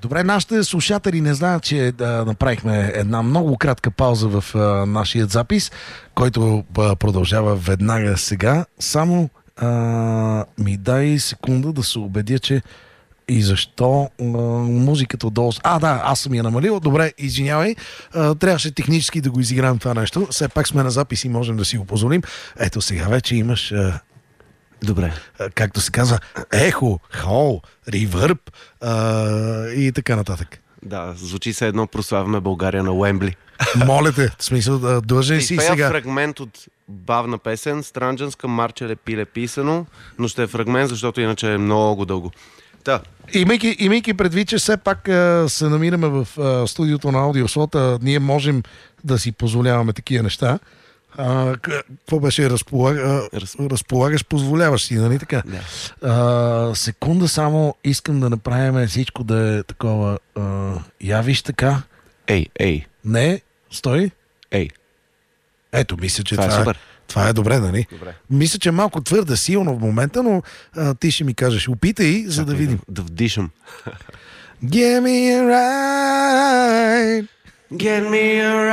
Добре, нашите слушатели не знаят, че направихме една много кратка пауза в нашия запис, който продължава веднага сега. Само ми дай секунда да се убедя, че и защо музиката отдолу... аз съм я намалил. Добре, извинявай. Трябваше технически да го изиграем това нещо. Все пак сме на запис и можем да си го позволим. Ето сега вече имаш... Добре. Както се казва, ехо, хол, ревърб и така нататък. Да, звучи се едно прославяме България на Уембли. Моля те, в смисъл, длъжен си сега. Фрагмент от бавна песен, странджанска, марчеле пиле писано, но ще е фрагмент, защото иначе е много дълго. Да. Имайки предвид, че все пак се намираме в студиото на Аудиослота, ние можем да си позволяваме такива неща. Какво беше разполагаш, позволяваш си, нали така? Да. Секунда само искам да направим всичко да е такова. Я виж така. Ей. Не, стой. Ей. Ето, мисля, че това е супер. Това е добре, нали? Добре. Мисля, че е малко твърде силно в момента, но ти ще ми кажеш, опитай, за да видим. Да вдишам. Give me a ride. Get me a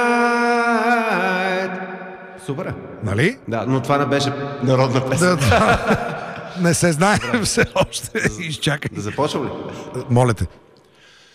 ride. Супер. Нали? Да, но това не беше народна песен. Не се знае все още. Изчакай. Да започвам ли? Моля те.